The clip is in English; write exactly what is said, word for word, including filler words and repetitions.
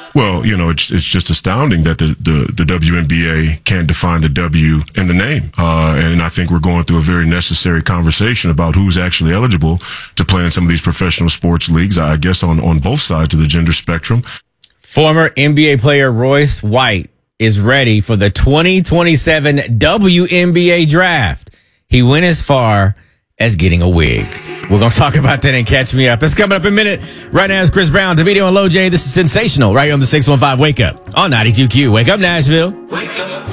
Well, you know, it's it's just astounding that the, the, the W N B A can't define the W in the name. Uh, and I think we're going through a very necessary conversation about who's actually eligible to play in some of these professional sports leagues, I guess on, on both sides of the gender spectrum. Former N B A player Royce White is ready for the twenty twenty-seven W N B A draft. He went as far as getting a wig. We're going to talk about that and catch me up. It's coming up in a minute. Right now it's Chris Brown, DeVito, and Loj. This is Sensational right here on the six one five Wake Up on ninety-two Q. Wake up, Nashville. Wake up.